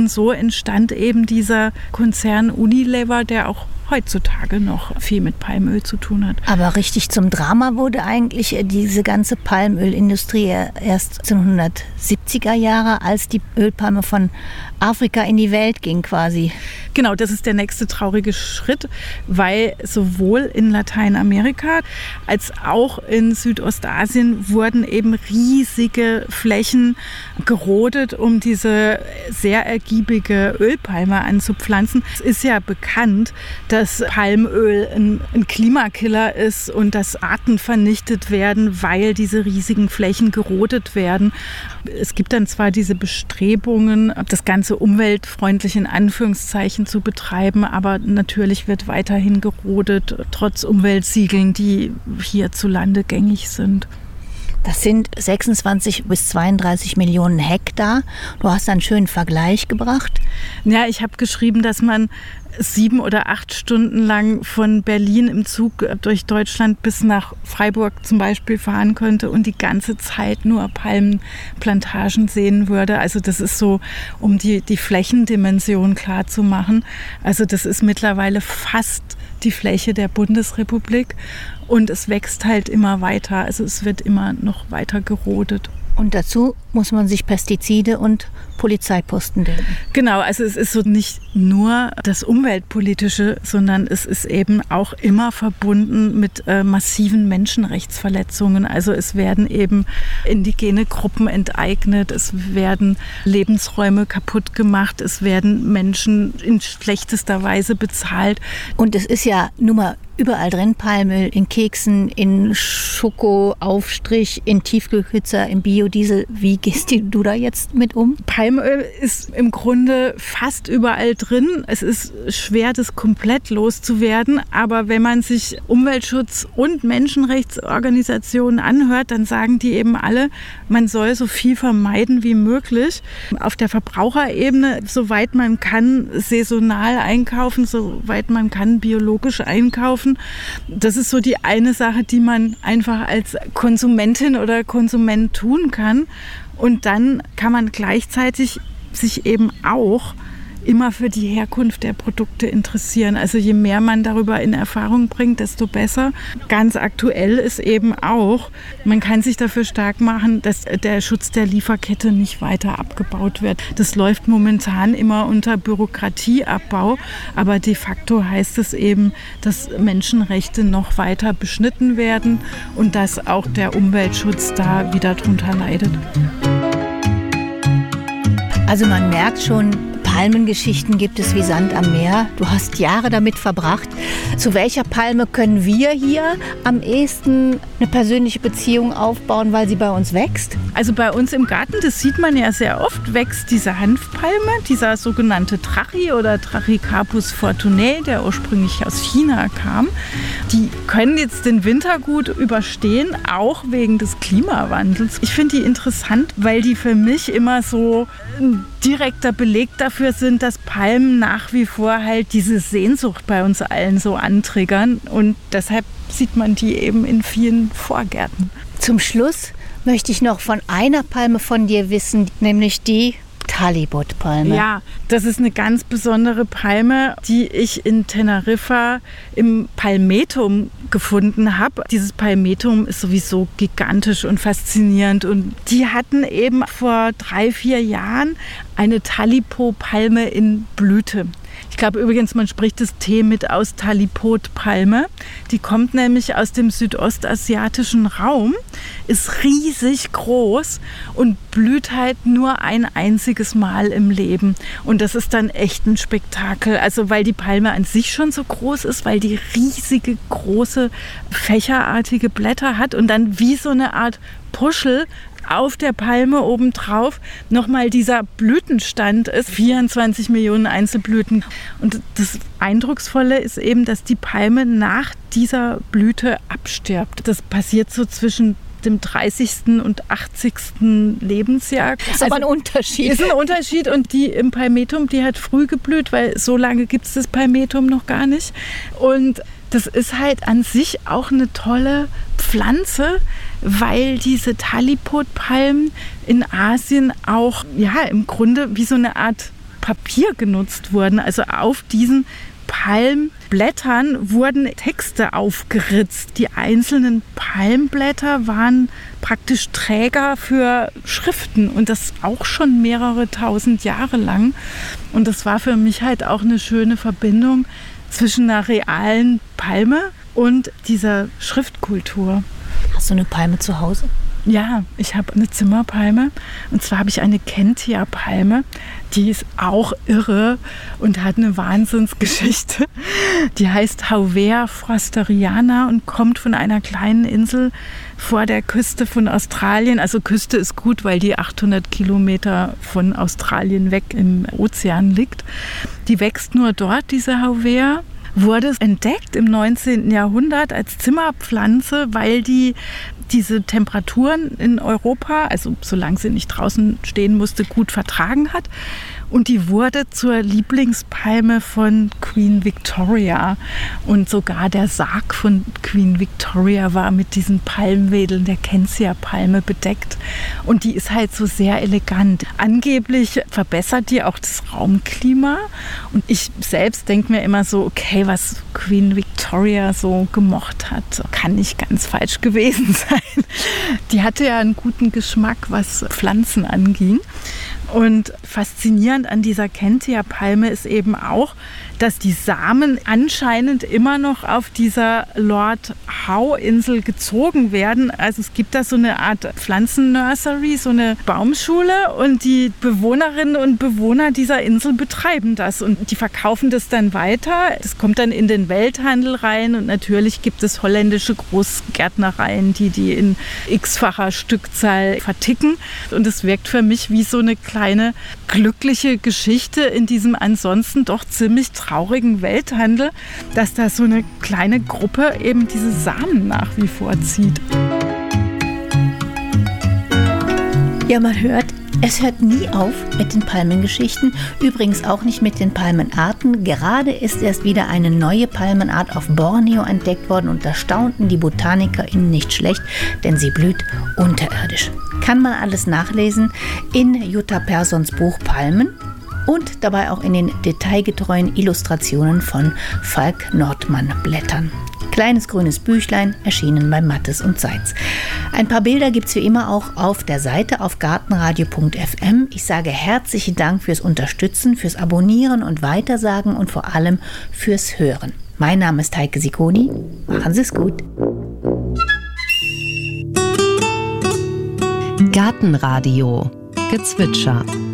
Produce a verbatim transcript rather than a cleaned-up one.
Und so entstand eben dieser Konzern Unilever, der auch heutzutage noch viel mit Palmöl zu tun hat. Aber richtig zum Drama wurde eigentlich diese ganze Palmölindustrie erst neunzehnhundertsiebziger Jahre, als die Ölpalme von Afrika in die Welt ging quasi. Genau, das ist der nächste traurige Schritt, weil sowohl in Lateinamerika als auch in Südostasien wurden eben riesige Flächen gerodet, um diese sehr ergiebige Ölpalme anzupflanzen. Es ist ja bekannt, dass Palmöl ein, ein Klimakiller ist und dass Arten vernichtet werden, weil diese riesigen Flächen gerodet werden. Es gibt dann zwar diese Bestrebungen, das Ganze umweltfreundlich in Anführungszeichen zu betreiben, aber natürlich wird weiterhin gerodet, trotz Umweltsiegeln, die hierzulande gängig sind. Das sind sechsundzwanzig bis zweiunddreißig Millionen Hektar. Du hast einen schönen Vergleich gebracht. Ja, ich habe geschrieben, dass man sieben oder acht Stunden lang von Berlin im Zug durch Deutschland bis nach Freiburg zum Beispiel fahren könnte und die ganze Zeit nur Palmenplantagen sehen würde. Also das ist so, um die, die Flächendimension klar zu machen. Also das ist mittlerweile fast die Fläche der Bundesrepublik und es wächst halt immer weiter. Also es wird immer noch weiter gerodet. Und dazu muss man sich Pestizide und Polizeiposten denken. Genau, also es ist so nicht nur das Umweltpolitische, sondern es ist eben auch immer verbunden mit äh, massiven Menschenrechtsverletzungen. Also es werden eben indigene Gruppen enteignet, es werden Lebensräume kaputt gemacht, es werden Menschen in schlechtester Weise bezahlt. Und es ist ja nun mal überall drin, Palmöl, in Keksen, in Schokoaufstrich, in Tiefkühlpizza, in Biodiesel. Wie gehst du da jetzt mit um? Palmöl ist im Grunde fast überall drin. Es ist schwer, das komplett loszuwerden. Aber wenn man sich Umweltschutz- und Menschenrechtsorganisationen anhört, dann sagen die eben alle, man soll so viel vermeiden wie möglich. Auf der Verbraucherebene, soweit man kann, saisonal einkaufen, soweit man kann, biologisch einkaufen. Das ist so die eine Sache, die man einfach als Konsumentin oder Konsument tun kann. Und dann kann man gleichzeitig sich eben auch immer für die Herkunft der Produkte interessieren. Also je mehr man darüber in Erfahrung bringt, desto besser. Ganz aktuell ist eben auch, man kann sich dafür stark machen, dass der Schutz der Lieferkette nicht weiter abgebaut wird. Das läuft momentan immer unter Bürokratieabbau, aber de facto heißt es eben, dass Menschenrechte noch weiter beschnitten werden und dass auch der Umweltschutz da wieder drunter leidet. Also man merkt schon, Palmengeschichten gibt es wie Sand am Meer. Du hast Jahre damit verbracht. Zu welcher Palme können wir hier am ehesten eine persönliche Beziehung aufbauen, weil sie bei uns wächst? Also bei uns im Garten, das sieht man ja sehr oft, wächst diese Hanfpalme, dieser sogenannte Trachi oder Trachycarpus fortunae, der ursprünglich aus China kam. Die können jetzt den Winter gut überstehen, auch wegen des Klimawandels. Ich finde die interessant, weil die für mich immer so ein direkter Beleg dafür sind, dass Palmen nach wie vor halt diese Sehnsucht bei uns allen so antriggern. Und deshalb sieht man die eben in vielen Vorgärten. Zum Schluss möchte ich noch von einer Palme von dir wissen, nämlich die Talibot-Palme. Ja, das ist eine ganz besondere Palme, die ich in Teneriffa im Palmetum gefunden habe. Dieses Palmetum ist sowieso gigantisch und faszinierend und die hatten eben vor drei, vier Jahren eine Talipot-Palme in Blüte. Ich glaube übrigens, man spricht das T mit aus Talipot-Palme. Die kommt nämlich aus dem südostasiatischen Raum, ist riesig groß und blüht halt nur ein einziges Mal im Leben. Und das ist dann echt ein Spektakel. Also weil die Palme an sich schon so groß ist, weil die riesige, große, fächerartige Blätter hat und dann wie so eine Art Puschel auf der Palme obendrauf nochmal dieser Blütenstand ist, vierundzwanzig Millionen Einzelblüten. Und das Eindrucksvolle ist eben, dass die Palme nach dieser Blüte abstirbt. Das passiert so zwischen dem dreißigsten und achtzigsten Lebensjahr. Das ist also aber ein Unterschied. Ist ein Unterschied und die im Palmetum, die hat früh geblüht, weil so lange gibt es das Palmetum noch gar nicht. Und das ist halt an sich auch eine tolle Pflanze, weil diese Talipot-Palmen in Asien auch ja im Grunde wie so eine Art Papier genutzt wurden. Also auf diesen Palmblättern wurden Texte aufgeritzt. Die einzelnen Palmblätter waren praktisch Träger für Schriften und das auch schon mehrere tausend Jahre lang. Und das war für mich halt auch eine schöne Verbindung zwischen einer realen Palme und dieser Schriftkultur. Hast du eine Palme zu Hause? Ja, ich habe eine Zimmerpalme und zwar habe ich eine Kentia-Palme, die ist auch irre und hat eine Wahnsinnsgeschichte. Die heißt Hauwea frasteriana und kommt von einer kleinen Insel vor der Küste von Australien. Also Küste ist gut, weil die achthundert Kilometer von Australien weg im Ozean liegt. Die wächst nur dort, diese Hauwea. Wurde entdeckt im neunzehnten Jahrhundert als Zimmerpflanze, weil die diese Temperaturen in Europa, also solange sie nicht draußen stehen musste, gut vertragen hat. Und die wurde zur Lieblingspalme von Queen Victoria. Und sogar der Sarg von Queen Victoria war mit diesen Palmwedeln der Kentia-Palme bedeckt. Und die ist halt so sehr elegant. Angeblich verbessert die auch das Raumklima. Und ich selbst denke mir immer so, okay, was Queen Victoria so gemocht hat, kann nicht ganz falsch gewesen sein. Die hatte ja einen guten Geschmack, was Pflanzen anging. Und faszinierend an dieser Kentia-Palme ist eben auch, dass die Samen anscheinend immer noch auf dieser Lord Howe-Insel gezogen werden. Also es gibt da so eine Art Pflanzennursery, so eine Baumschule und die Bewohnerinnen und Bewohner dieser Insel betreiben das und die verkaufen das dann weiter. Das kommt dann in den Welthandel rein und natürlich gibt es holländische Großgärtnereien, die die in x-facher Stückzahl verticken und es wirkt für mich wie so eine kleine glückliche Geschichte in diesem ansonsten doch ziemlich traurigen Welthandel, dass da so eine kleine Gruppe eben diese Samen nach wie vor zieht. Ja, man hört, es hört nie auf mit den Palmengeschichten, übrigens auch nicht mit den Palmenarten. Gerade ist erst wieder eine neue Palmenart auf Borneo entdeckt worden und da staunten die BotanikerInnen nicht schlecht, denn sie blüht unterirdisch. Kann man alles nachlesen in Jutta Perssons Buch Palmen und dabei auch in den detailgetreuen Illustrationen von Falk Nordmann Blättern. Kleines grünes Büchlein, erschienen bei Mattes und Seitz. Ein paar Bilder gibt es wie immer auch auf der Seite auf gartenradio punkt f m. Ich sage herzlichen Dank fürs Unterstützen, fürs Abonnieren und Weitersagen und vor allem fürs Hören. Mein Name ist Heike Sikoni. Machen Sie es gut. Gartenradio Gezwitscher.